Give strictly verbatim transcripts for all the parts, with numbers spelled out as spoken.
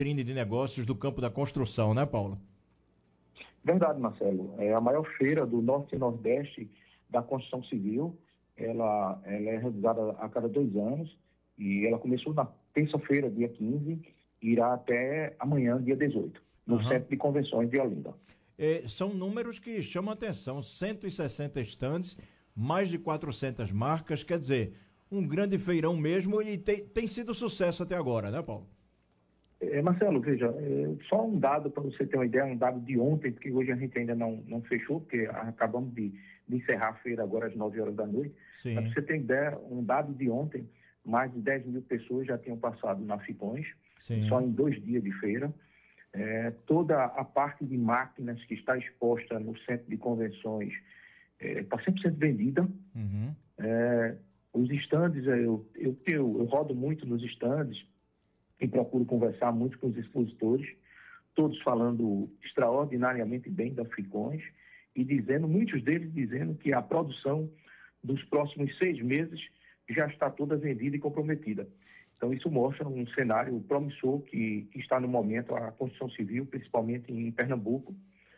vitrine de negócios do campo da construção, né, Paulo? Verdade, Marcelo. É a maior feira do Norte e Nordeste da construção civil. Ela, ela é realizada a cada dois anos e ela começou na terça-feira, dia quinze, e irá até amanhã, dia dezoito, no uhum. Centro de Convenções de Olinda. É, são números que chamam a atenção, cento e sessenta estandes, mais de quatrocentas marcas, quer dizer, um grande feirão mesmo e tem, tem sido sucesso até agora, né, Paulo? É, Marcelo, veja, é, só um dado para você ter uma ideia, um dado de ontem, porque hoje a gente ainda não, não fechou, porque acabamos de, de encerrar a feira agora às nove horas da noite. Sim. Para você ter ideia, um dado de ontem, mais de dez mil pessoas já tinham passado na Ficões, Sim. Só em dois dias de feira. É, toda a parte de máquinas que está exposta no centro de convenções está é, cem por cento vendida. Uhum. É, os estandes, eu, eu, eu, eu rodo muito nos estandes e procuro conversar muito com os expositores, todos falando extraordinariamente bem da Ficões e dizendo, muitos deles dizendo que a produção dos próximos seis meses já está toda vendida e comprometida. Então, isso mostra um cenário promissor que, que está no momento a construção civil, principalmente em Pernambuco,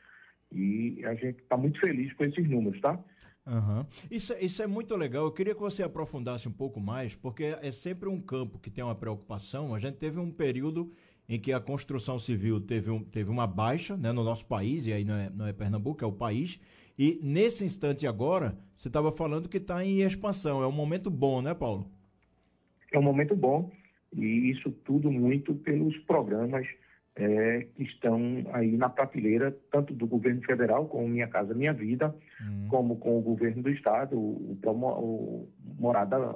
e a gente está muito feliz com esses números, tá? Uhum. Isso, isso é muito legal. Eu queria que você aprofundasse um pouco mais, porque é sempre um campo que tem uma preocupação. A gente teve um período em que a construção civil teve, um, teve uma baixa, né, no nosso país, e aí não é, não é Pernambuco, é o país, e nesse instante agora, você estava falando que está em expansão. É um momento bom, né, Paulo? É um momento bom, e isso tudo muito pelos programas É, que estão aí na prateleira, tanto do governo federal, como Minha Casa Minha Vida, hum. como com o governo do estado, o, o, o Morada...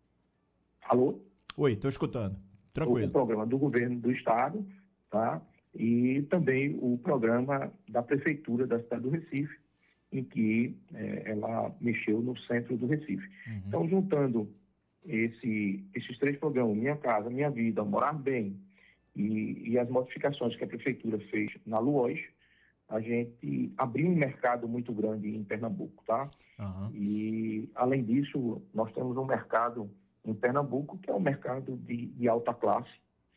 Alô? Oi, estou escutando. Tranquilo. O, o programa do governo do estado, tá? E também o programa da prefeitura da cidade do Recife, em que é, ela mexeu no centro do Recife. Uhum. Então, juntando esse, esses três programas, Minha Casa Minha Vida, Morar Bem, E, e as modificações que a prefeitura fez na Luoz, a gente abriu um mercado muito grande em Pernambuco, tá? Uhum. E, além disso, nós temos um mercado em Pernambuco que é um mercado de, de alta classe,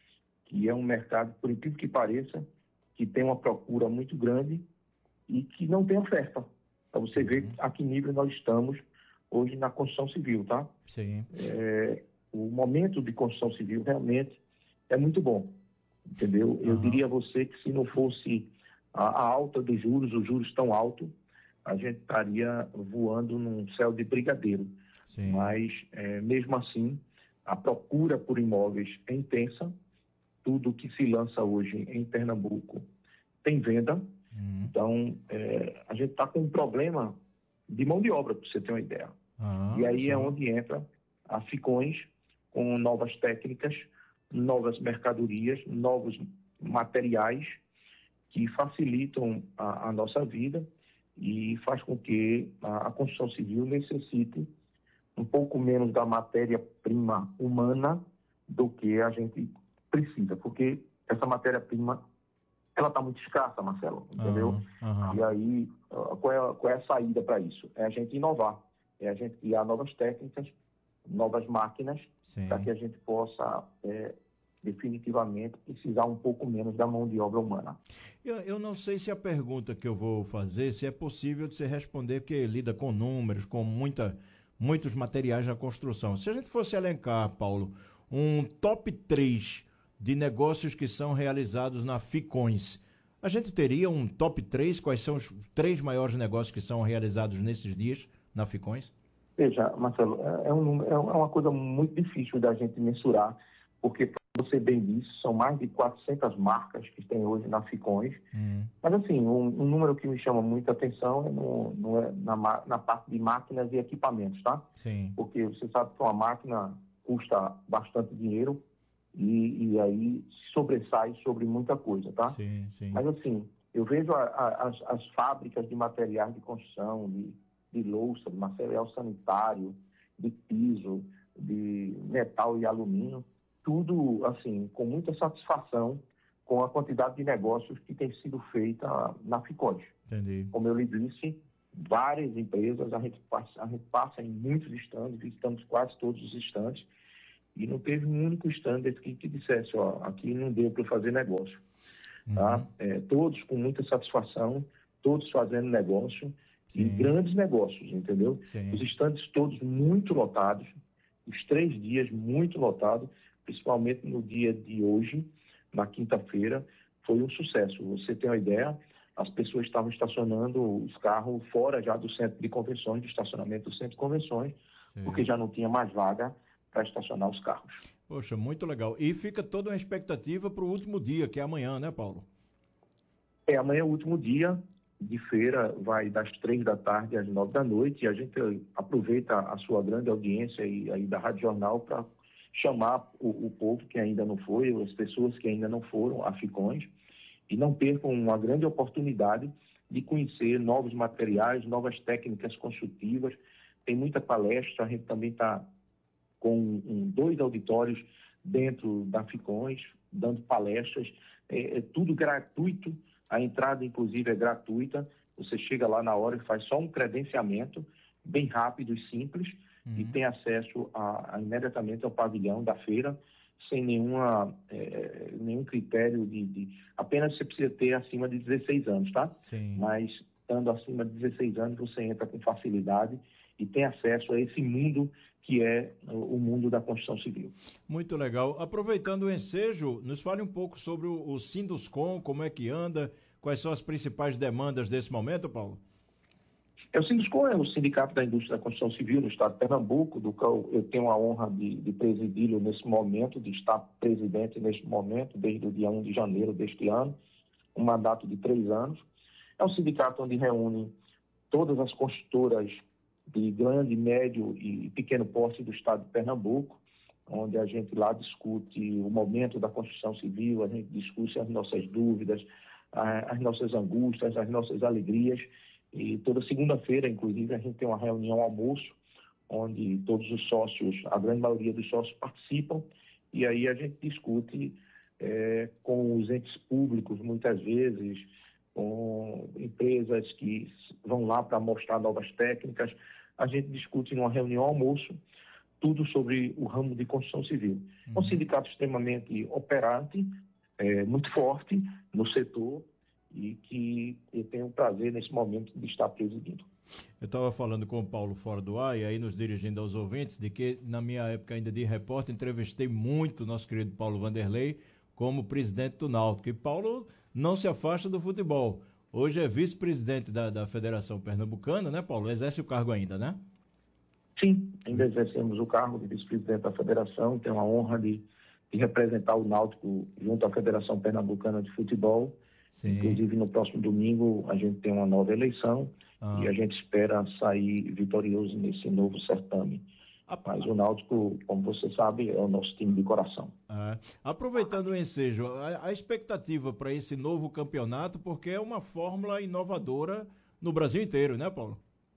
que é um mercado, por incrível que pareça, que tem uma procura muito grande e que não tem oferta. Para você ver uhum. a que nível nós estamos hoje na construção civil, tá? Sim. É, o momento de construção civil realmente é muito bom. Entendeu? Eu uhum. diria a você que se não fosse a, a alta dos juros, os juros tão altos, a gente estaria voando num céu de brigadeiro. Sim. Mas, é, mesmo assim, a procura por imóveis é intensa. Tudo que se lança hoje em Pernambuco tem venda. Uhum. Então, é, a gente está com um problema de mão de obra, para você ter uma ideia. Uhum. E aí Sim. é onde entra a Ficões com novas técnicas, novas mercadorias, novos materiais que facilitam a, a nossa vida e faz com que a, a construção civil necessite um pouco menos da matéria-prima humana do que a gente precisa, porque essa matéria-prima ela está muito escassa, Marcelo, entendeu? Uhum, uhum. E aí, qual é, qual é a saída para isso? É a gente inovar, é a gente criar novas técnicas, novas máquinas, para que a gente possa é, definitivamente precisar um pouco menos da mão de obra humana. Eu, eu não sei se a pergunta que eu vou fazer, se é possível de você responder, porque lida com números, com muita, muitos materiais na construção. Se a gente fosse elencar, Paulo, um top três de negócios que são realizados na Ficões, a gente teria um top três? Quais são os três maiores negócios que são realizados nesses dias na Ficões? Veja, Marcelo, é, um, é uma coisa muito difícil da gente mensurar, porque, como você bem disse, são mais de quatrocentas marcas que tem hoje na Ficões. Hum. Mas, assim, um, um número que me chama muita atenção é, no, no, na, na parte de máquinas e equipamentos, tá? Sim. Porque você sabe que uma máquina custa bastante dinheiro e, e aí sobressai sobre muita coisa, tá? Sim, sim. Mas, assim, eu vejo a, a, as, as fábricas de materiais de construção, de de louça, de material sanitário, de piso, de metal e alumínio, tudo, assim, com muita satisfação com a quantidade de negócios que tem sido feita na Ficões. Entendi. Como eu lhe disse, várias empresas, a gente passa, a gente passa em muitos estandes, visitamos quase todos os estandes, e não teve um único stand aqui que dissesse, ó, aqui não deu para fazer negócio. Tá? Uhum. É, todos com muita satisfação, todos fazendo negócio, Sim. e grandes negócios, entendeu? Sim. Os estandes todos muito lotados, os três dias muito lotados, principalmente no dia de hoje, na quinta-feira, foi um sucesso. Você tem uma ideia, as pessoas estavam estacionando os carros fora já do centro de convenções, do estacionamento do centro de convenções, Sim. porque já não tinha mais vaga para estacionar os carros. Poxa, muito legal. E fica toda uma expectativa para o último dia, que é amanhã, né, Paulo? É, amanhã é o último dia de feira, vai das três da tarde às nove da noite, e a gente aproveita a sua grande audiência e aí da Rádio Jornal para chamar o, o povo que ainda não foi, as pessoas que ainda não foram a Ficões, e não percam uma grande oportunidade de conhecer novos materiais, novas técnicas construtivas. Tem muita palestra, a gente também está com um, dois auditórios dentro da Ficões, dando palestras, é, é tudo gratuito, a entrada inclusive é gratuita, você chega lá na hora e faz só um credenciamento, bem rápido e simples, uhum. e tem acesso a, a, imediatamente ao pavilhão da feira, sem nenhuma, é, nenhum critério de, de... Apenas você precisa ter acima de dezesseis anos, tá? Sim. Mas, estando acima de dezesseis anos, você entra com facilidade e tem acesso a esse mundo que é o mundo da construção civil. Muito legal. Aproveitando o ensejo, nos fale um pouco sobre o, o Sinduscon, como é que anda, quais são as principais demandas desse momento, Paulo? É, o Sinduscon é o Sindicato da Indústria da Construção Civil no estado de Pernambuco, do qual eu tenho a honra de, de presidi-lo nesse momento, de estar presidente neste momento, desde o dia primeiro de janeiro deste ano, um mandato de três anos. É um sindicato onde reúne todas as construtoras de grande, médio e pequeno porte do estado de Pernambuco, onde a gente lá discute o momento da construção civil, a gente discute as nossas dúvidas, as nossas angústias, as nossas alegrias. E toda segunda-feira, inclusive, a gente tem uma reunião almoço, onde todos os sócios, a grande maioria dos sócios participam, e aí a gente discute é, com os entes públicos, muitas vezes, com empresas que vão lá para mostrar novas técnicas. A gente discute numa reunião almoço tudo sobre o ramo de construção civil. É um sindicato extremamente operante, é, muito forte no setor, e que eu tenho o prazer, nesse momento, de estar presidindo. Eu estava falando com o Paulo fora do ar, e aí nos dirigindo aos ouvintes, de que na minha época ainda de repórter, entrevistei muito o nosso querido Paulo Vanderlei como presidente do Náutico. E Paulo não se afasta do futebol. Hoje é vice-presidente da, da Federação Pernambucana, né, Paulo? Exerce o cargo ainda, né? Sim, ainda exercemos o cargo de vice-presidente da Federação. Tenho a honra de, de representar o Náutico junto à Federação Pernambucana de Futebol. Sim. Inclusive, no próximo domingo, a gente tem uma nova eleição ah. e a gente espera sair vitorioso nesse novo certame. Ah, Mas o Náutico, como você sabe, é o nosso time de coração. É. Aproveitando o ensejo, a, a expectativa para esse novo campeonato, porque é uma fórmula inovadora no Brasil inteiro, né, Paulo?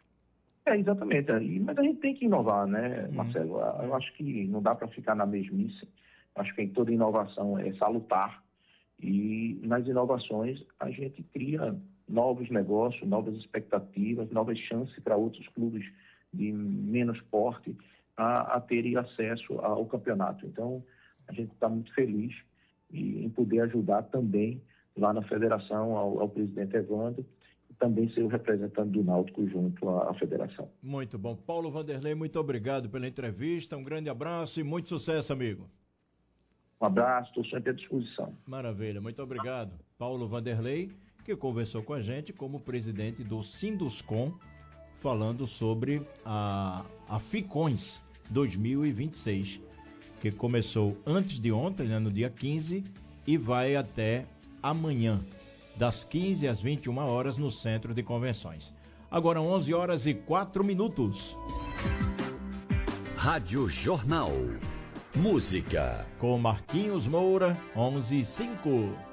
É, exatamente. Mas a gente tem que inovar, né, hum. Marcelo? Eu acho que não dá para ficar na mesmice. Acho que toda inovação é salutar. E nas inovações a gente cria novos negócios, novas expectativas, novas chances para outros clubes de menos porte a, a terem acesso ao campeonato. Então, a gente está muito feliz em poder ajudar também lá na federação ao, ao presidente Evandro e também ser o representante do Náutico junto à, à federação. Muito bom. Paulo Vanderlei, muito obrigado pela entrevista, um grande abraço e muito sucesso, amigo. Um abraço, estou sempre à disposição. Maravilha, muito obrigado. Paulo Vanderlei, que conversou com a gente como presidente do Sinduscon, falando sobre a, a Ficões dois mil e vinte e seis, que começou antes de ontem, né, no dia quinze, e vai até amanhã, das quinze às vinte e uma horas, no Centro de Convenções. Agora onze horas e quatro minutos. Rádio Jornal. Música. Com Marquinhos Moura, onze e cinco.